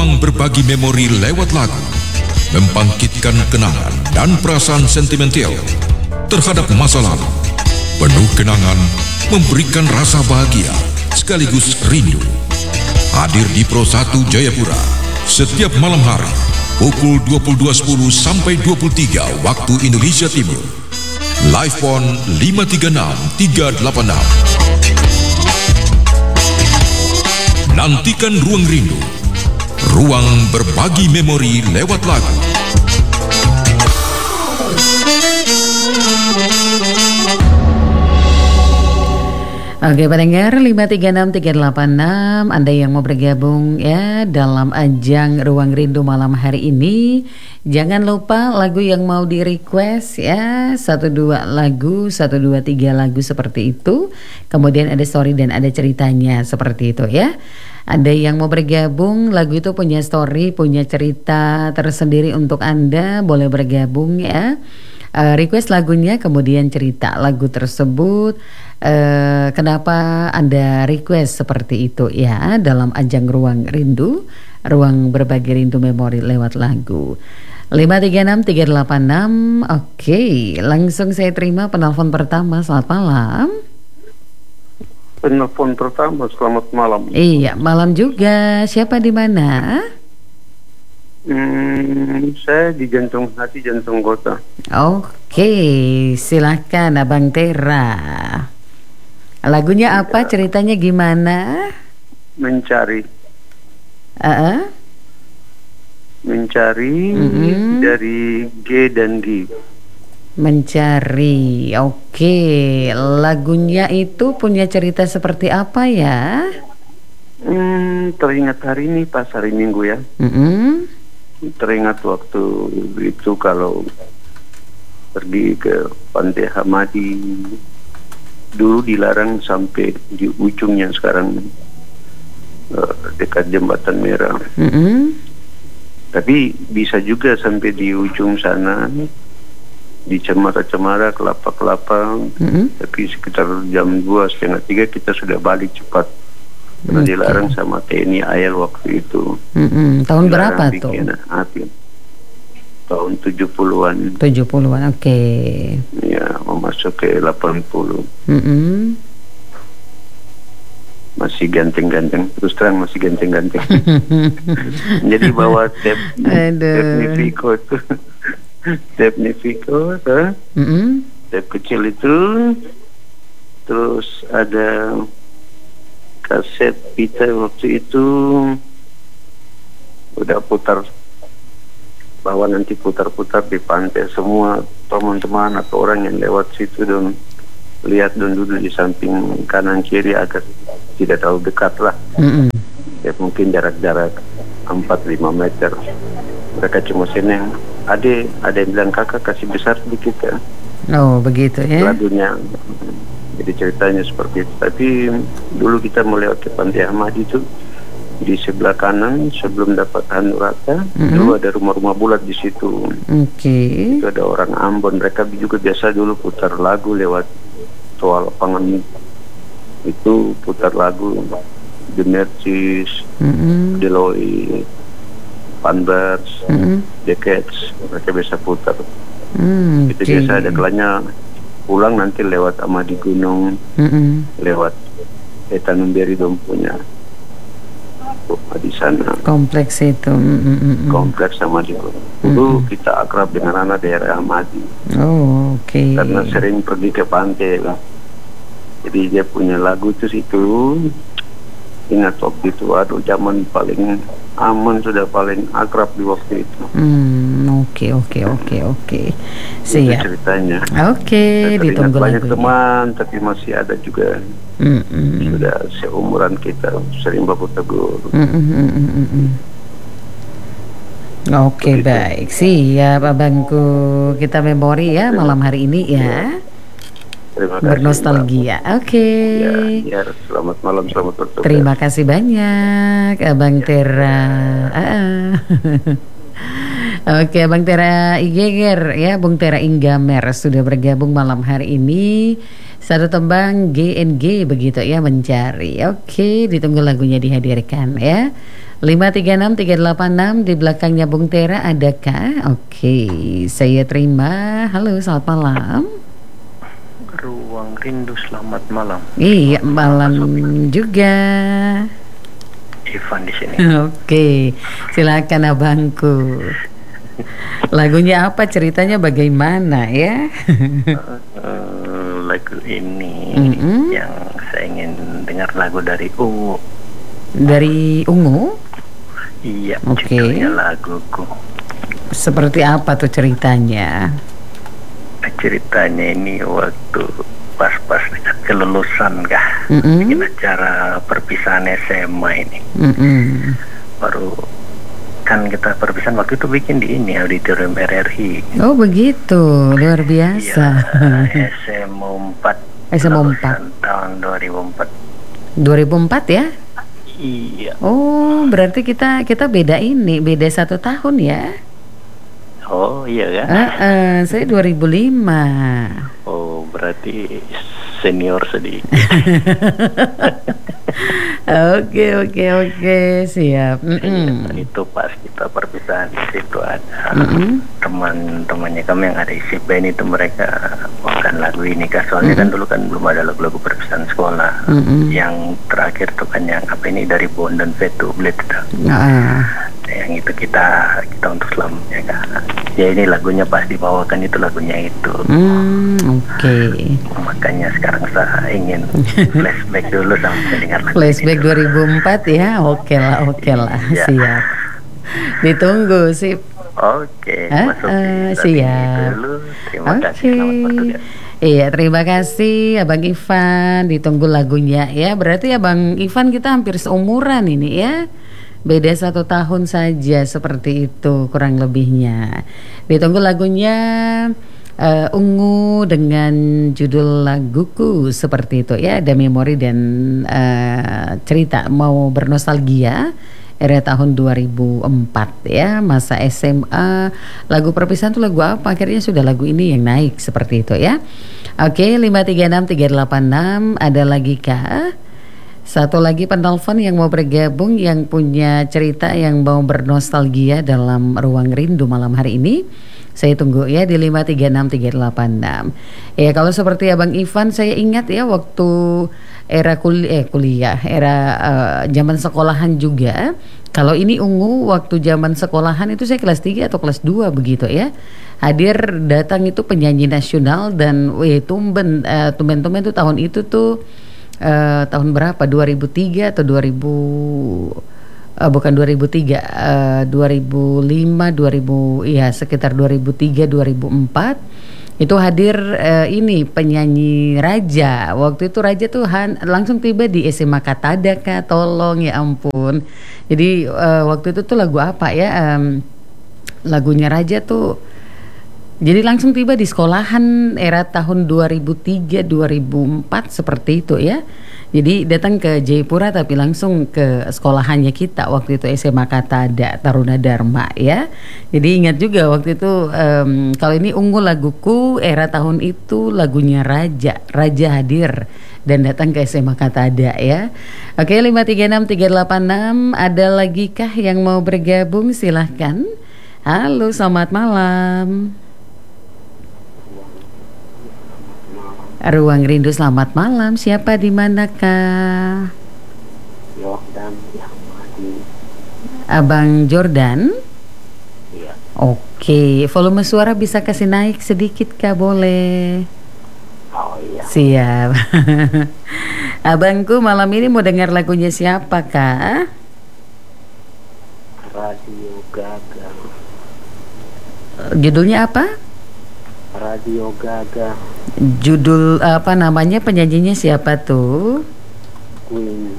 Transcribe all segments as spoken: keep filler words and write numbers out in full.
Ruang berbagi memori lewat lagu, membangkitkan kenangan dan perasaan sentimental terhadap masa lalu. Penuh kenangan, memberikan rasa bahagia sekaligus rindu. Hadir di Pro satu Jayapura setiap malam hari pukul dua puluh dua sepuluh sampai dua puluh tiga waktu Indonesia Timur. Live Phone lima tiga enam tiga delapan enam. Nantikan Ruang Rindu, ruang berbagi memori lewat lagu. Oke pendengar lima tiga enam tiga delapan enam, Anda yang mau bergabung ya dalam ajang Ruang Rindu malam hari ini, jangan lupa lagu yang mau di request ya, satu dua lagu, satu dua tiga lagu seperti itu. Kemudian ada story dan ada ceritanya seperti itu ya. Ada yang mau bergabung, lagu itu punya story, punya cerita tersendiri untuk Anda, boleh bergabung ya. Uh, request lagunya, kemudian cerita lagu tersebut, uh, kenapa Anda request seperti itu ya, dalam ajang Ruang Rindu, ruang berbagi rindu memori lewat lagu. Lima tiga enam tiga delapan enam. Oke, langsung saya terima penelpon pertama. Selamat malam. Penelpon pertama, selamat malam. Iya, malam juga. Siapa di mana? Hmm, saya di Jantung Hati, Jantung Kota. Oke, silakan Abang Tera. Lagunya apa? Ya. Ceritanya gimana? Mencari. Uh-uh. Mencari mm-hmm. dari G dan G. Mencari. Oke, lagunya itu punya cerita seperti apa ya? Hmm, teringat hari ini pas hari Minggu ya. Mm-hmm. Teringat waktu itu kalau pergi ke Pantai Hamadi, dulu dilarang sampai di ujungnya, sekarang uh, dekat Jembatan Merah. Mm-hmm. Tapi bisa juga sampai di ujung sana, di Cemara-Cemara, Kelapa-Kelapa. Mm-hmm. Tapi sekitar jam dua setengah tiga kita sudah balik cepat. Karena okay. dilarang sama T N I A L waktu itu. Mm-hmm. Tahun dilarang berapa tuh? Api. Tahun tujuh puluhan. tujuh puluhan, oke. Okay. Ya, mau masuk ke delapan puluh. Mm-hmm. Masih ganteng-ganteng, terus terang masih ganteng-ganteng. Jadi bawa tape, tape Nifico tuh. Tape Nifico tuh. Mm-hmm. Tape kecil itu. Terus ada kaset kita waktu itu udah putar, bahwa nanti putar-putar di pantai, semua teman-teman atau orang yang lewat situ dan lihat dan duduk di samping kanan kiri agar tidak terlalu dekat lah. Mm-hmm. Ya mungkin jarak-jarak empat lima meter. Mereka cuma seneng. Ade, ada yang bilang kakak kasih besar sedikit ya. Oh begitu ya. Lagunya. Jadi ceritanya seperti itu. Tapi dulu kita mau lewat ke Pantai Hamadi itu, di sebelah kanan sebelum dapat Hanurata, mm-hmm. dulu ada rumah-rumah bulat di situ. Oke. Okay. Itu ada orang Ambon, mereka juga biasa dulu putar lagu lewat toa lapangan. Itu putar lagu The Mercies, mm-hmm. Deloy, Panbers, mm-hmm. The Cats, mereka biasa putar. Mm, itu okay. Biasa ada kelanya pulang nanti lewat Amadi Gunung, mm-hmm. lewat Etanumberry dom punya di sana. Kompleks itu. Mm-hmm. Kompleks Amadi Gunung. Dulu mm-hmm. kita akrab dengan anak daerah Amadi. Oh, oke. Okay. Karena sering pergi ke pantai lah. Jadi dia punya lagu itu situ. Ingat waktu itu, aduh zaman paling aman, sudah paling akrab di waktu itu. Hmm, oke oke oke oke. Siap. Itu ceritanya. Oke, okay, ditunggu banyak lagunya. Teman, tapi masih ada juga mm-hmm. sudah seumuran kita sering baku tegur. Mm-hmm. Oke okay, baik, siap abangku. Kita memori ya malam hari ini ya. ya. Terima kasih, bernostalgia. Oke. Okay. Ya, ya, selamat malam, selamat bertugas. Terima kasih banyak, Abang ya, Tera. Ya. Oke, okay, Abang Tera Igeger ya, Bung Tera Inggamer sudah bergabung malam hari ini. Satu tembang G N G begitu ya, mencari. Oke, okay, ditunggu lagunya dihadirkan ya. lima tiga enam tiga delapan enam di belakangnya Bung Tera adakah? Oke, saya terima. Halo, selamat malam. Ruang Rindu, selamat malam. Iya, malam juga. Ivan di sini. Oke, silakan abangku. Lagunya apa? Ceritanya bagaimana ya? uh, lagu ini Mm-mm. yang saya ingin dengar lagu dari Ungu. Dari Ungu? Iya, Oke. judulnya laguku. Seperti apa tuh ceritanya? Ceritanya ini waktu pas-pas dekat kelulusan kah, Mm-mm. bikin acara perpisahan S M A ini. Mm-mm. Baru kan kita perpisahan waktu itu bikin di ini auditorium R R I. Oh begitu, luar biasa. Iya, S M A empat. S M A empat. Lulusan tahun dua ribu empat. dua ribu empat ya? Iya. Oh, berarti kita kita beda ini, beda satu tahun ya? Oh iya kan? Uh, uh, saya dua ribu lima. Oh berarti senior sedikit. Oke oke oke, siap. Mm-mm. Itu pas kita perpisahan di situ ada Mm-mm. teman-temannya kami yang ada isi band itu, mereka bukan lagu ini kah, soalnya kan dulu kan belum ada lagu-lagu perpisahan sekolah. Mm-mm. Yang terakhir tuh kan yang apa ini dari Bond dan Vetu Blade itu. Ah. Yang itu kita kita untuk selamanya kan. Ya ini lagunya pas dibawakan itu lagunya itu. Hmm, oke. Makanya sekarang saya ingin flashback dulu sampai dengar lagu Flashback ini dua ribu empat ya, oke lah, oke lah, Iya. siap. Ditunggu sip. Oke, Ah, masuk ah, di lagu ini siap. dulu. Terima Oke. kasih, selamat bertugas. Iya, terima kasih Abang Ivan. Ditunggu lagunya ya. Berarti Abang Ivan kita hampir seumuran ini ya. Beda satu tahun saja seperti itu kurang lebihnya. Ditunggu lagunya uh, Ungu dengan judul laguku seperti itu ya. Ada memori dan uh, cerita mau bernostalgia era tahun dua ribu empat ya, masa S M A. Lagu perpisahan tuh lagu apa? Akhirnya sudah lagu ini yang naik seperti itu ya. Oke, lima tiga enam tiga delapan enam ada lagi kah? Satu lagi penelpon yang mau bergabung, yang punya cerita, yang mau bernostalgia dalam Ruang Rindu malam hari ini. Saya tunggu ya di lima tiga enam tiga delapan enam. Ya kalau seperti Abang Ivan, saya ingat ya waktu era kuliah, eh, kuliah era uh, zaman sekolahan juga. Kalau ini Ungu waktu zaman sekolahan itu saya kelas tiga atau kelas dua begitu ya. Hadir datang itu penyanyi nasional dan weh tumben uh, tumben-tumben tuh tahun itu tuh Uh, tahun berapa? dua ribu tiga atau dua ribu uh, bukan dua ribu tiga, uh, dua ribu lima, dua ribu ya sekitar dua ribu tiga, dua ribu empat itu hadir uh, ini penyanyi Raja. Waktu itu Raja tuh han, langsung tiba di S M A Katada Kak, tolong ya ampun. Jadi uh, waktu itu tuh lagu apa ya? Um, lagunya Raja tuh jadi langsung tiba di sekolahan era tahun dua ribu tiga, dua ribu empat seperti itu ya. Jadi datang ke Jayapura tapi langsung ke sekolahannya kita waktu itu S M A Katada Taruna Dharma ya. Jadi ingat juga waktu itu um, kalau ini Ungu laguku era tahun itu lagunya Raja. Raja hadir dan datang ke S M A Katada ya. Oke, lima tiga enam tiga delapan enam ada lagi kah yang mau bergabung? Silahkan. Halo, selamat malam. Ruang Rindu selamat malam. Siapa di manakah? Jordan Yahmadi. Abang Jordan? Iya. Oke, volume suara bisa kasih naik sedikit kah, boleh? Oh iya. Siap. Abangku malam ini mau dengar lagunya siapa kah? Radio Gaga. Judulnya apa? Radio Gaga. Judul apa namanya, penyanyinya siapa tuh? Queen.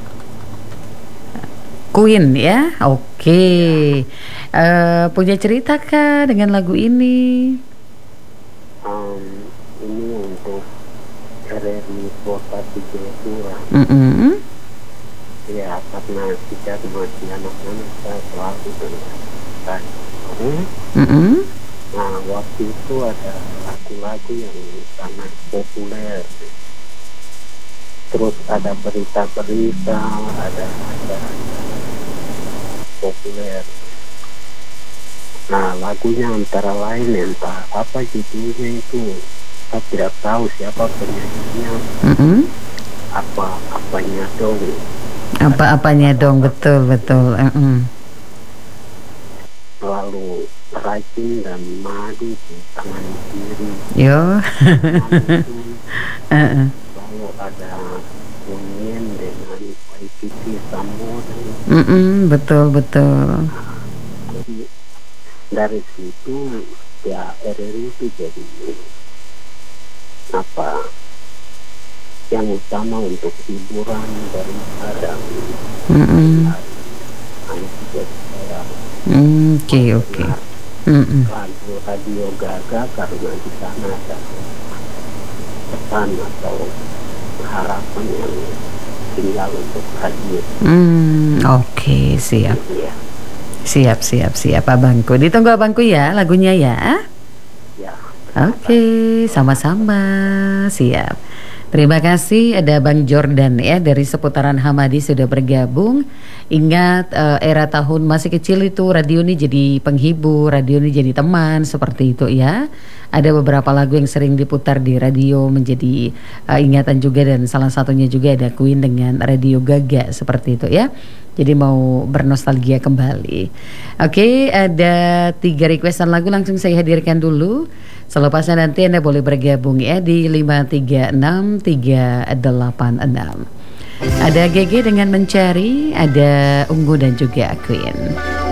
Queen ya, oke. Uh, punya cerita kah dengan lagu ini? Um, ini untuk R R I Kota Jayapura. Mm-mm. Ya karena kita masih anak-anak saya selalu dengarkan. Mm-mm. Nah waktu itu ada lagu-lagu yang sangat populer. Terus ada berita-berita, ada ada populer. Nah, lagunya antara lain entah apa judulnya itu, saya tidak tahu siapa penyanyinya. Mm-mm. Apa apanya dong? Apa-apanya dong, betul betul. Mm-mm. Lalu racun dan madu di tangan kiri. Yo. Uh-uh. Lalu ada bunyian dengan Waikiki Samudra. Mm-mm, betul betul. Jadi dari situ ya R R I itu jadi apa yang utama untuk hiburan daripada Mm-mm. hanya jadi saya Mm, Oke oke. Mm-mm. radio radio Gaga karena di sana ada pesan atau harapan yang tinggal untuk hadir. Hmm, oke siap. Ya, Siap siap siap abangku. Ditunggu abangku ya lagunya ya. ya. Oke, sama-sama. Siap. Terima kasih ada Bang Jordan ya dari seputaran Hamadi sudah bergabung. Ingat uh, era tahun masih kecil itu radio ini jadi penghibur, radio ini jadi teman seperti itu ya. Ada beberapa lagu yang sering diputar di radio menjadi uh, ingatan juga, dan salah satunya juga ada Queen dengan Radio Gaga seperti itu ya. Jadi mau bernostalgia kembali. Oke, ada tiga requestan lagu langsung saya hadirkan dulu. Selepasnya nanti Anda boleh bergabung ya di lima tiga enam tiga delapan enam. Ada G G dengan Mencari, ada Ungu dan juga Queen.